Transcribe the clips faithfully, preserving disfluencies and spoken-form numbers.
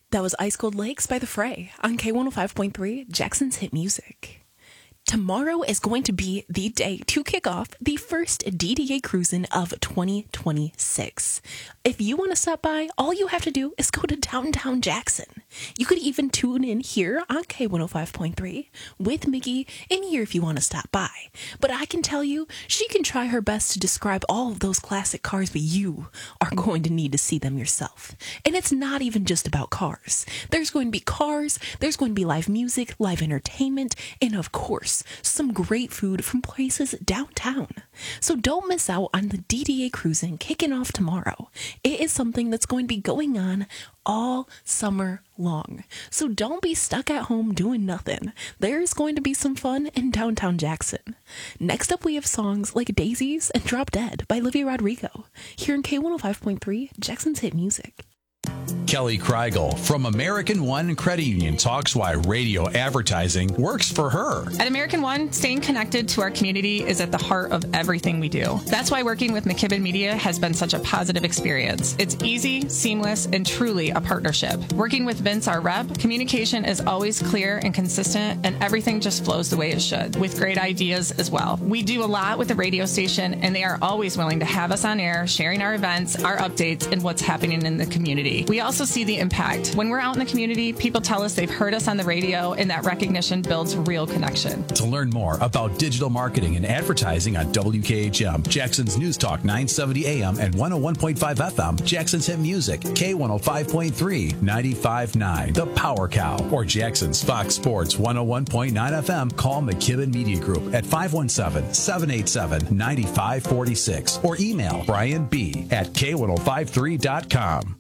That was Ice Cold Lakes by The Fray on K one oh five point three, Jackson's Hit Music. Tomorrow is going to be the day to kick off the first D D A Cruisin' of twenty twenty-six. If you want to stop by, all you have to do is go to downtown Jackson. You could even tune in here on K one oh five point three with Mickey in here if you want to stop by. But I can tell you, she can try her best to describe all of those classic cars, but you are going to need to see them yourself. And it's not even just about cars. There's going to be cars, there's going to be live music, live entertainment, and of course, some great food from places downtown. So don't miss out on the D D A Cruisin' kicking off tomorrow. It is something that's going to be going on all summer long. So don't be stuck at home doing nothing. There's going to be some fun in downtown Jackson. Next up, we have songs like Daisies and Drop Dead by Olivia Rodrigo here in K one oh five point three, Jackson's Hit Music. Kelly Kreigel from American One Credit Union talks why radio advertising works for her. At American One, staying connected to our community is at the heart of everything we do. That's why working with McKibben Media has been such a positive experience. It's easy, seamless, and truly a partnership. Working with Vince, our rep, communication is always clear and consistent, and everything just flows the way it should, with great ideas as well. We do a lot with the radio station, and they are always willing to have us on air, sharing our events, our updates, and what's happening in the community. We also see the impact. When we're out in the community, people tell us they've heard us on the radio, and that recognition builds real connection. To learn more about digital marketing and advertising on W K H M, Jackson's News Talk nine seventy A M and one oh one point five F M, Jackson's Hit Music, K one oh five point three, ninety-five point nine, The Power Cow, or Jackson's Fox Sports one oh one point nine F M, call McKibben Media Group at five one seven, seven eight seven, nine five four six or email Brian B at K one oh five three dot com.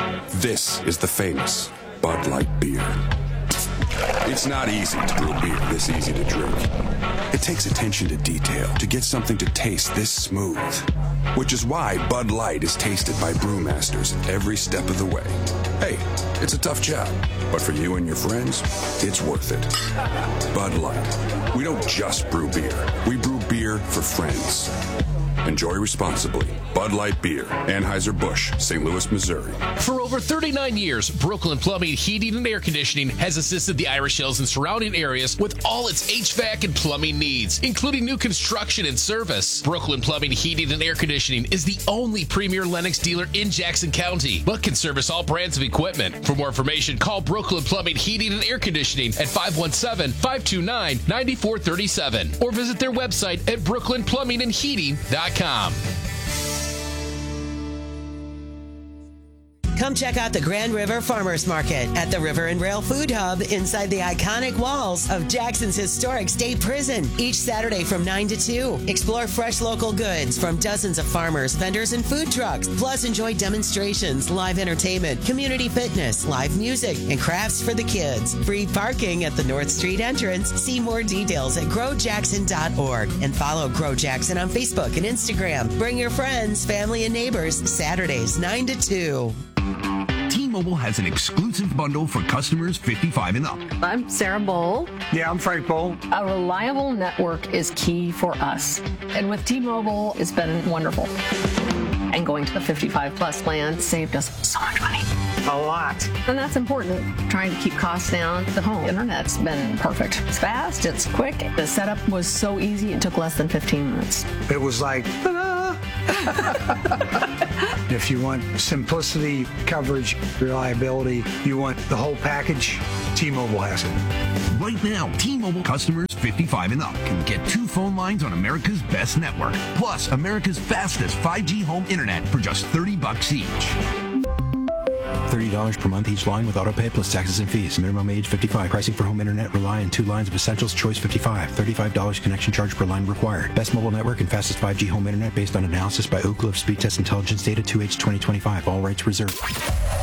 This is the famous Bud Light beer. It's not easy to brew beer this easy to drink. It takes attention to detail to get something to taste this smooth, which is why Bud Light is tasted by brewmasters every step of the way. Hey, it's a tough job, but for you and your friends, it's worth it. Bud Light. We don't just brew beer. We brew beer for friends. Enjoy responsibly. Bud Light Beer, Anheuser-Busch, Saint Louis, Missouri. For over thirty-nine years, Brooklyn Plumbing, Heating, and Air Conditioning has assisted the Irish Hills and surrounding areas with all its H V A C and plumbing needs, including new construction and service. Brooklyn Plumbing, Heating, and Air Conditioning is the only premier Lennox dealer in Jackson County, but can service all brands of equipment. For more information, call Brooklyn Plumbing, Heating, and Air Conditioning at five one seven, five two nine, nine four three seven or visit their website at brooklyn plumbing and heating dot com. Come check out the Grand River Farmers Market at the River and Rail Food Hub inside the iconic walls of Jackson's historic state prison each Saturday from nine to two. Explore fresh local goods from dozens of farmers, vendors, and food trucks. Plus, enjoy demonstrations, live entertainment, community fitness, live music, and crafts for the kids. Free parking at the North Street entrance. See more details at grow jackson dot org and follow Grow Jackson on Facebook and Instagram. Bring your friends, family, and neighbors Saturdays nine to two. T-Mobile has an exclusive bundle for customers fifty-five and up. I'm Sarah Bowl. Yeah, I'm Frank Bowl. A reliable network is key for us. And with T-Mobile, it's been wonderful. And going to the fifty-five plus plan saved us so much money. A lot. And that's important. Trying to keep costs down. The home internet's been perfect. It's fast, it's quick. The setup was so easy, it took less than fifteen minutes. It was like, ta-da! If you want simplicity, coverage, reliability, you want the whole package, T-Mobile has it. Right now, T-Mobile customers fifty-five and up can get two phone lines on America's best network, plus America's fastest five G home internet for just thirty bucks each. thirty dollars per month each line with autopay plus taxes and fees. Minimum age fifty-five. Pricing for home internet rely on two lines of Essentials Choice fifty-five. thirty-five dollars connection charge per line required. Best mobile network and fastest five G home internet based on analysis by Oak Cliff Speed Test Intelligence Data two H twenty twenty-five. All rights reserved.